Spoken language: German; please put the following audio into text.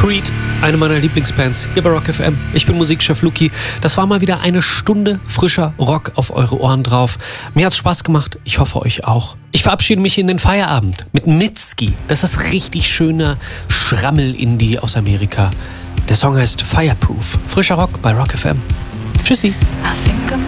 Creed, eine meiner Lieblingsbands hier bei Rock FM. Ich bin Musikchef Luki. Das war mal wieder eine Stunde frischer Rock auf eure Ohren drauf. Mir hat's Spaß gemacht. Ich hoffe euch auch. Ich verabschiede mich in den Feierabend mit Mitski. Das ist richtig schöner Schrammel-Indie aus Amerika. Der Song heißt Fireproof. Frischer Rock bei Rock FM. Tschüssi.